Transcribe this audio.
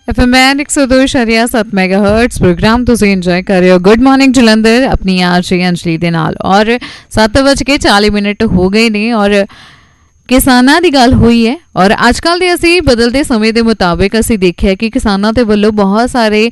FM 102.7 ਮੈਗਾਹਰਟਜ਼ programme ਤੁਸੀਂ enjoy ਕਰ ਰਹੇ ਹੋ। ਗੁੱਡ ਮਾਰਨਿੰਗ ਜਲੰਧਰ ਆਪਣੀ ਆਰਜੇ ਅੰਜਲੀ ਦੇ ਨਾਲ। ਔਰ 7:40 ਹੋ ਗਏ ਨੇ ਔਰ ਕਿਸਾਨਾਂ ਦੀ ਗੱਲ ਹੋਈ ਹੈ। ਔਰ ਅੱਜ ਕੱਲ੍ਹ ਦੇ ਅਸੀਂ ਬਦਲਦੇ ਸਮੇਂ ਦੇ ਮੁਤਾਬਿਕ ਅਸੀਂ ਦੇਖਿਆ ਕਿ ਕਿਸਾਨਾਂ ਦੇ ਵੱਲੋਂ ਬਹੁਤ ਸਾਰੇ